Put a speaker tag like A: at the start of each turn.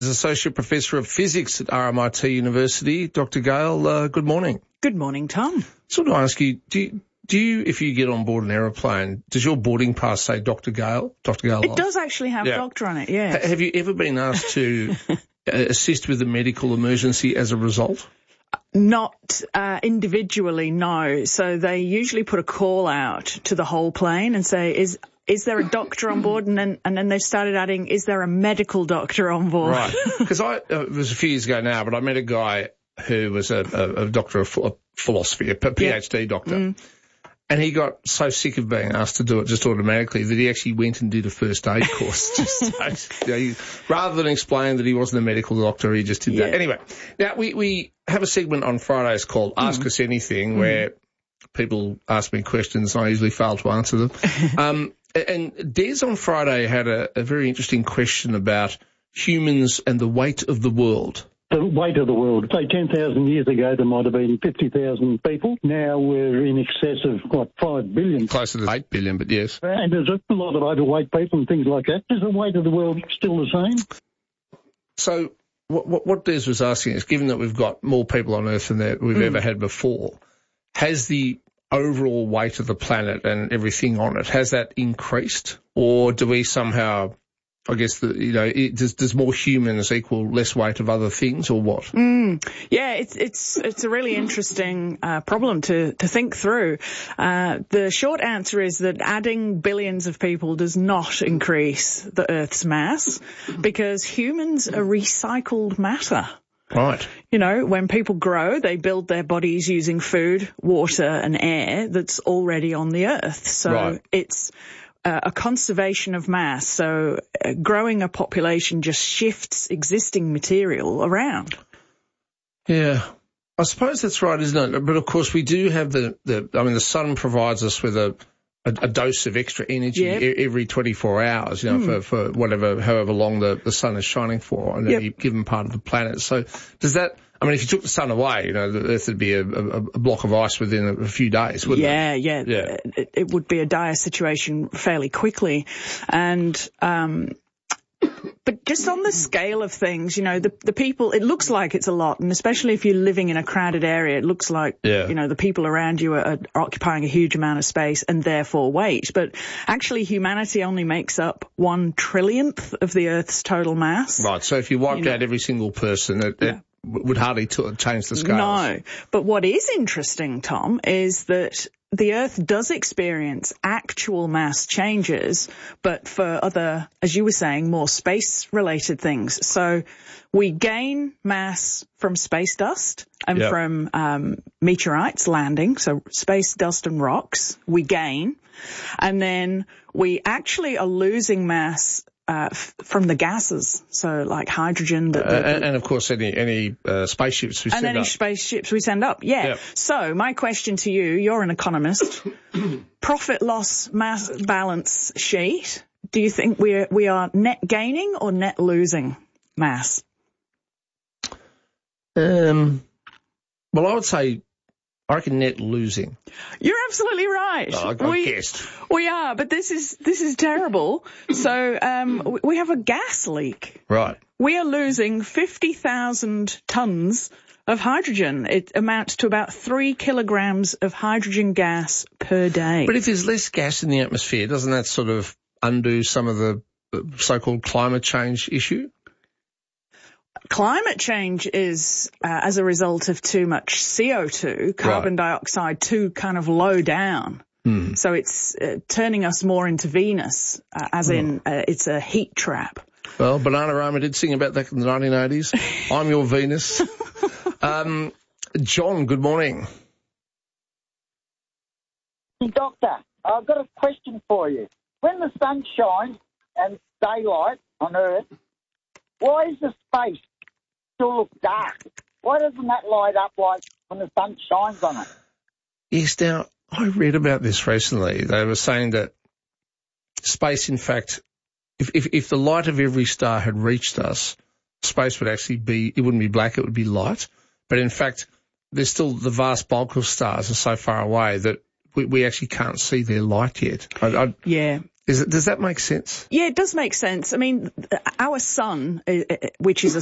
A: is Associate Professor of Physics at RMIT University. Dr. Gale, good morning.
B: Good morning, Tom.
A: So I want to ask you, do you, if you get on board an aeroplane, does your boarding pass say Dr. Gale? Dr. Gale?
B: It does actually have doctor on it, yeah.
A: Have you ever been asked to assist with a medical emergency as a result?
B: Not individually, no. So they usually put a call out to the whole plane and say, is there a doctor on board? And then they've started adding, is there a medical doctor on board?
A: Right. Because it was a few years ago now, but I met a guy who was a doctor of philosophy, a PhD doctor. Mm. And he got so sick of being asked to do it just automatically that he actually went and did a first aid course. Rather than explain that he wasn't a medical doctor, he just did that. Anyway, now we have a segment on Fridays called Ask Us Anything, where people ask me questions and I usually fail to answer them. And Des on Friday had a very interesting question about humans and the weight of the world.
C: The weight of the world. Say 10,000 years ago, there might have been 50,000 people. Now we're in excess of, 5 billion?
A: Closer to 8 billion, but yes.
C: And there's a lot of overweight people and things like that. Is the weight of the world still the same?
A: So what Des was asking is, given that we've got more people on Earth than we've ever had before, has the overall weight of the planet and everything on it, has that increased? Or do we somehow... I guess does more humans equal less weight of other things, or what?
B: Yeah, it's a really interesting problem to think through. The short answer is that adding billions of people does not increase the Earth's mass, because humans are recycled matter.
A: Right.
B: When people grow, they build their bodies using food, water, and air that's already on the Earth. So it's a conservation of mass. So growing a population just shifts existing material around.
A: Yeah, I suppose that's right, isn't it? But of course, we do have the sun provides us with a dose of extra energy every 24 hours, for however long the sun is shining for on any given part of the planet. So does that, if you took the sun away, the Earth would be a block of ice within a few days, wouldn't it?
B: Yeah. It would be a dire situation fairly quickly. And, but just on the scale of things, the people, it looks like it's a lot, and especially if you're living in a crowded area, it looks like, the people around you are occupying a huge amount of space and therefore weight. But actually humanity only makes up 1/trillionth of the Earth's total mass.
A: Right, so if you wiped out every single person, it would hardly change the scales.
B: No, but what is interesting, Tom, is that the Earth does experience actual mass changes, but for other, as you were saying, more space-related things. So we gain mass from space dust and from meteorites landing, so space dust and rocks, we gain. And then we actually are losing mass from the gases, so like hydrogen.
A: And of course, any spaceships we send up.
B: And any spaceships we send up, So my question to you, you're an economist, profit-loss mass balance sheet, do you think we are net gaining or net losing mass?
A: Well, I reckon net losing.
B: You're absolutely right.
A: Oh, I guessed.
B: We are, but this is terrible. So we have a gas leak.
A: Right.
B: We are losing 50,000 tons of hydrogen. It amounts to about 3 kilograms of hydrogen gas per day.
A: But if there's less gas in the atmosphere, doesn't that sort of undo some of the so-called climate change issue?
B: Climate change is as a result of too much CO2, carbon dioxide, too kind of low down. So it's turning us more into Venus, it's a heat trap.
A: Well, Bananarama did sing about that in the 1980s. I'm your Venus. John, good morning.
D: Doctor, I've got a question for you. When the sun shines and daylight on Earth, why is the space still look dark? Why doesn't that light up like when the sun shines on it?
A: Yes, now, I read about this recently. They were saying that space, in fact, if the light of every star had reached us, space would actually be, it wouldn't be black, it would be light. But in fact, there's still the vast bulk of stars are so far away that we actually can't see their light yet.
B: Yeah.
A: Does that make sense?
B: Yeah, it does make sense. I mean, our sun, which is a